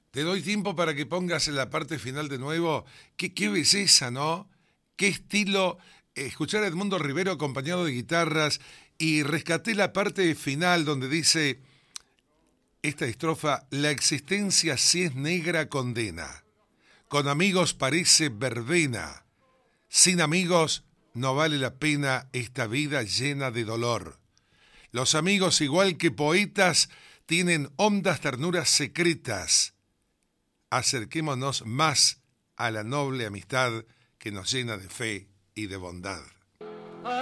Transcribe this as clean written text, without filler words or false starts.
Te doy tiempo para que pongas en la parte final de nuevo. Qué belleza, ¿no? Qué estilo. Escuchar a Edmundo Rivero acompañado de guitarras y rescaté la parte final donde dice esta estrofa: la existencia si es negra condena, con amigos parece verbena, sin amigos no vale la pena esta vida llena de dolor. Los amigos, igual que poetas, tienen hondas ternuras secretas. Acerquémonos más a la noble amistad que nos llena de fe y de bondad.